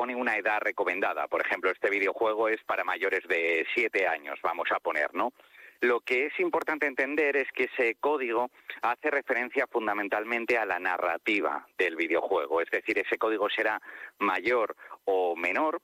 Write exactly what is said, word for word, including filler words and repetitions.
pone una edad recomendada. Por ejemplo, este videojuego es para mayores de siete años, vamos a poner, ¿no? Lo que es importante entender es que ese código hace referencia fundamentalmente a la narrativa del videojuego, es decir, ese código será mayor o menor